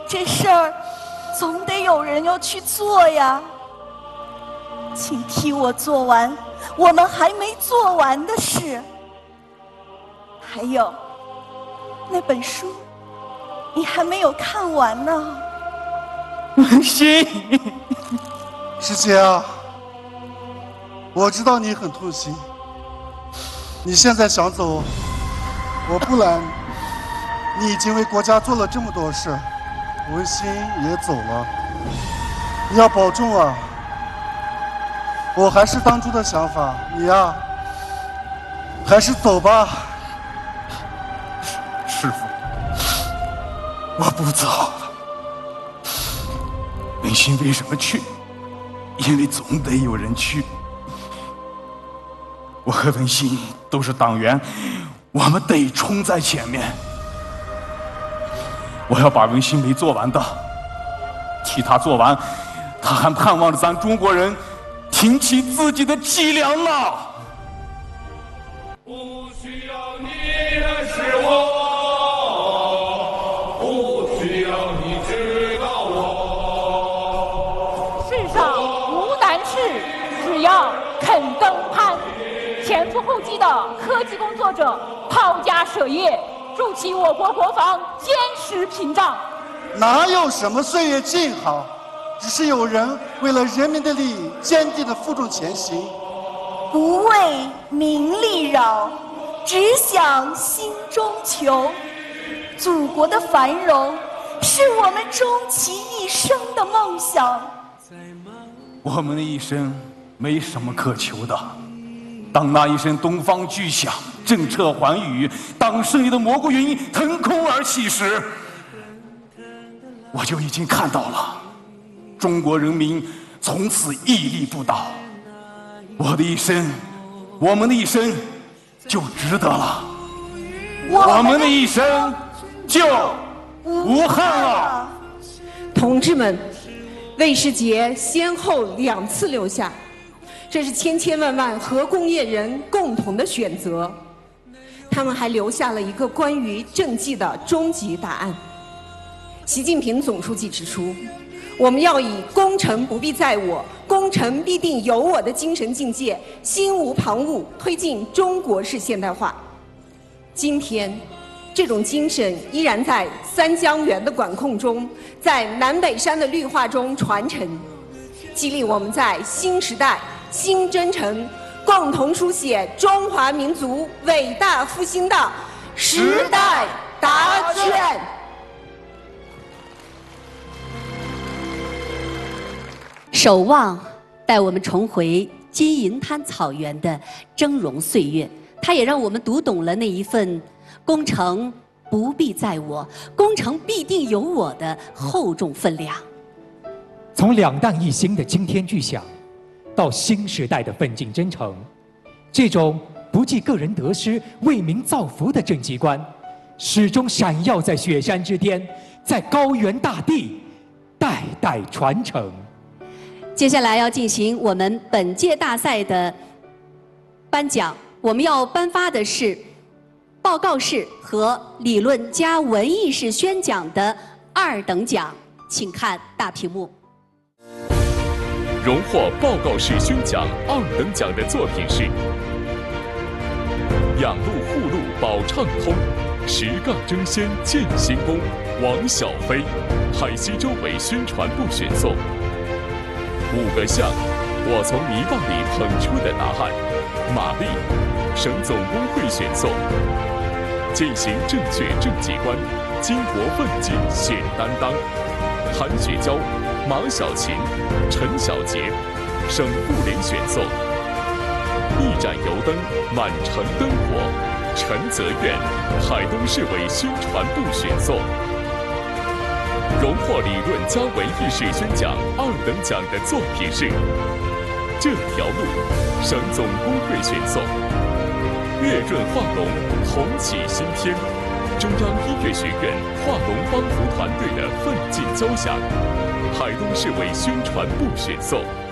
这事儿总得有人要去做呀。请替我做完我们还没做完的事。还有那本书你还没有看完呢。 文心， 师姐啊，我知道你很痛心，你现在想走，我不拦。你已经为国家做了这么多事，文心也走了，你要保重啊。我还是当初的想法，你呀，还是走吧。 师父，我不走了。文心为什么去？因为总得有人去。我和文心都是党员，我们得冲在前面。我要把文心没做完的替他做完，他还盼望着咱中国人挺起自己的脊梁呢。 不需要你认识我，不需要你知道我。 世上无难事，只要肯登攀。前赴后继的科技工作者抛家舍业，筑起我国国防坚实屏障。 哪有什么岁月静好，只是有人为了人民的利益坚定地负重前行。 不为名利扰，只想心中求。祖国的繁荣是我们终其一生的梦想。 我们的一生没什么可求的，当那一声东方巨响震彻寰宇，当胜利的蘑菇云腾空而起时，我就已经看到了中国人民从此屹立不倒。我的一生，我们的一生就值得了，我们的一生就无憾了。 同志们，卫士节先后2次留下，这是千千万万核工业人共同的选择。他们还留下了一个关于政绩的终极答案。习近平总书记指出，我们要以功成不必在我，功成必定有我的精神境界，心无旁骛，推进中国式现代化。今天，这种精神依然在三江源的管控中，在南北山的绿化中传承，激励我们在新时代、新征程，共同书写中华民族伟大复兴的时代答卷。 守望带我们重回金银滩草原的峥嵘岁月，它也让我们读懂了那一份功成不必在我，功成必定有我的厚重分量。 从两弹一星的惊天巨响，到新时代的奋进征程，这种不计个人得失、为民造福的政绩观，始终闪耀在雪山之巅，在高原大地，代代传承。 接下来要进行我们本届大赛的颁奖，我们要颁发的是报告式和理论加文艺式宣讲的2等奖，请看大屏幕。 荣获报告式宣讲2等奖的作品是养路护路保畅通，10杠争先建新功，王小飞，海西州委宣传部选送。5个项，我从泥巴里捧出的答案。马丽，省总工会选送。践行正确政绩观，巾帼奋进显担当。韩雪娇、马小琴、陈小杰，省妇联选送。一盏油灯满城灯火，陈泽愿，海东市委宣传部选送。荣获理论加文艺式宣讲2等奖的作品是这条路，省总工会选送。月润画龙，同启新天，中央音乐学院画龙帮扶团队的奋进交响，海东市委宣传部选送。